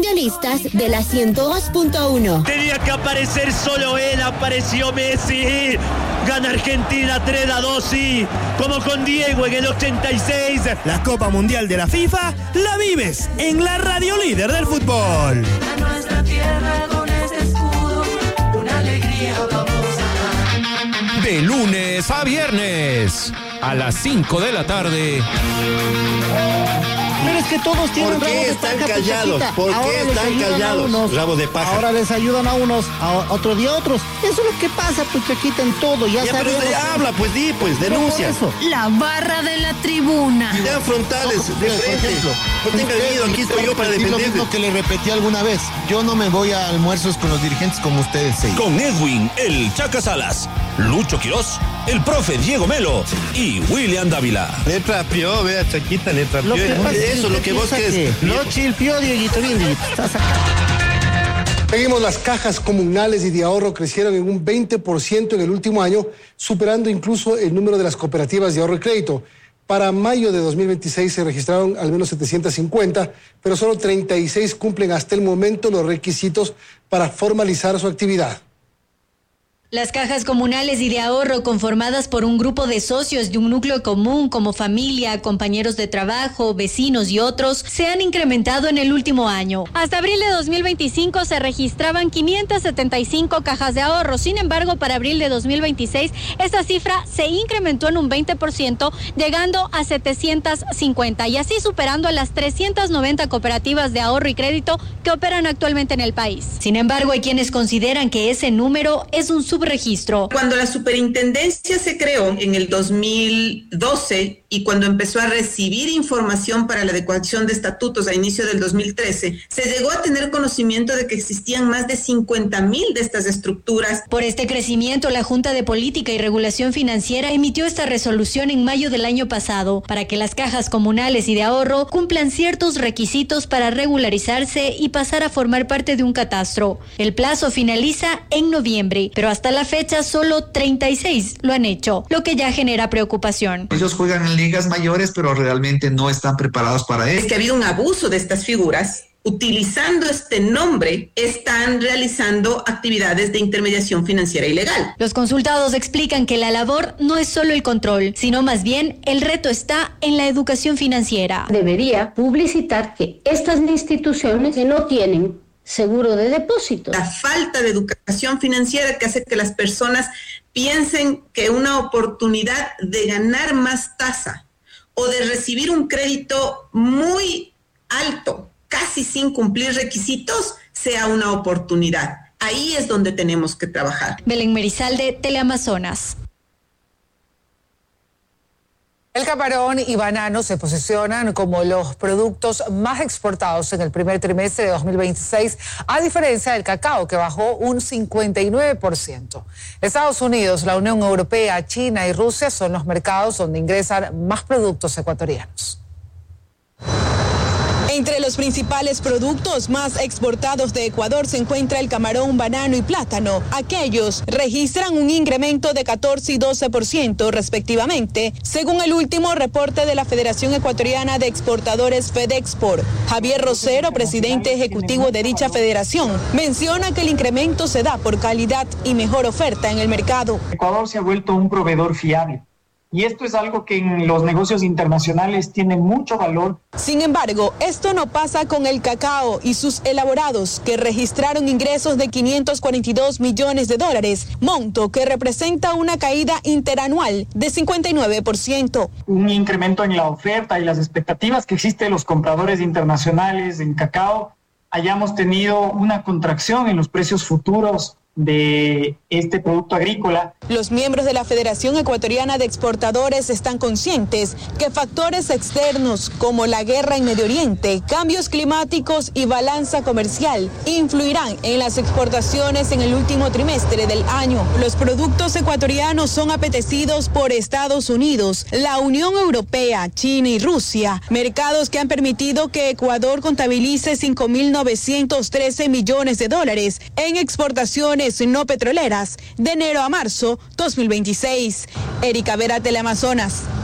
Realistas de la 102.1. Tenía que aparecer solo él, apareció Messi. Gana Argentina 3-2, sí, como con Diego en el 86. La Copa Mundial de la FIFA la vives en la radio líder del fútbol. A nuestra tierra con este escudo, una alegría vamos a dar. De lunes a viernes, a las 5 de la tarde. Pero es que todos tienen ¿Por qué están callados? ¿Por qué están callados? Rabo de paja. Ahora les ayudan a unos, a otro día a otros. Eso es lo que pasa, pues Chaquita, en todo. Ya sabemos. Pero habla, pues di, pues denuncia. Eso. La barra de la tribuna. Sean frontales, de frente. No tenga miedo, aquí estoy yo para defenderles. Lo mismo que le repetí alguna vez. Yo no me voy a almuerzos con los dirigentes como ustedes. Con Edwin, el Chaca Salas, Lucho Quirós, el profe Diego Melo y William Dávila. Le trapió, vea, Chaquita, le trapió. Eso es lo que vos querés. No chilpió, Dieguito, bien, Dieguito. Estás acá. Seguimos, las cajas comunales y de ahorro crecieron en un 20% en el último año, superando incluso el número de las cooperativas de ahorro y crédito. Para mayo de 2026 se registraron al menos 750, pero solo 36 cumplen hasta el momento los requisitos para formalizar su actividad. Las cajas comunales y de ahorro, conformadas por un grupo de socios de un núcleo común como familia, compañeros de trabajo, vecinos y otros, se han incrementado en el último año. Hasta abril de 2025 se registraban 575 cajas de ahorro. Sin embargo, para abril de 2026, esta cifra se incrementó en un 20%, llegando a 750 y así superando a las 390 cooperativas de ahorro y crédito que operan actualmente en el país. Sin embargo, hay quienes consideran que ese número es un subregistro. Cuando la superintendencia se creó en el 2012 y cuando empezó a recibir información para la adecuación de estatutos a inicio del 2013, se llegó a tener conocimiento de que existían más de 50,000 de estas estructuras. Por este crecimiento, la Junta de Política y Regulación Financiera emitió esta resolución en mayo del año pasado para que las cajas comunales y de ahorro cumplan ciertos requisitos para regularizarse y pasar a formar parte de un catastro. El plazo finaliza en noviembre, pero hasta la fecha solo 36 lo han hecho, lo que ya genera preocupación. Ellos juegan en ligas mayores, pero realmente no están preparados para eso. Es que ha habido un abuso de estas figuras. Utilizando este nombre, están realizando actividades de intermediación financiera ilegal. Los consultados explican que la labor no es solo el control, sino más bien el reto está en la educación financiera. Debería publicitar que estas instituciones que no tienen seguro de depósitos. La falta de educación financiera que hace que las personas piensen que una oportunidad de ganar más tasa o de recibir un crédito muy alto, casi sin cumplir requisitos, sea una oportunidad. Ahí es donde tenemos que trabajar. Belén Merizalde, Teleamazonas. El camarón y banano se posicionan como los productos más exportados en el primer trimestre de 2026, a diferencia del cacao, que bajó un 59%. Estados Unidos, la Unión Europea, China y Rusia son los mercados donde ingresan más productos ecuatorianos. Entre los principales productos más exportados de Ecuador se encuentra el camarón, banano y plátano. Aquellos registran un incremento de 14 y 12% respectivamente, según el último reporte de la Federación Ecuatoriana de Exportadores FEDEXPOR. Javier Rosero, presidente ejecutivo de dicha federación, menciona que el incremento se da por calidad y mejor oferta en el mercado. Ecuador se ha vuelto un proveedor fiable. Y esto es algo que en los negocios internacionales tiene mucho valor. Sin embargo, esto no pasa con el cacao y sus elaborados, que registraron ingresos de $542 millones, monto que representa una caída interanual de 59%. Un incremento en la oferta y las expectativas que existen de los compradores internacionales en cacao, hayamos tenido una contracción en los precios futuros de este producto agrícola. Los miembros de la Federación Ecuatoriana de Exportadores están conscientes que factores externos como la guerra en Medio Oriente, cambios climáticos y balanza comercial influirán en las exportaciones en el último trimestre del año. Los productos ecuatorianos son apetecidos por Estados Unidos, la Unión Europea, China y Rusia, mercados que han permitido que Ecuador contabilice $5.913 millones en exportaciones no petroleras de enero a marzo 2026. Erika Vera, Teleamazonas.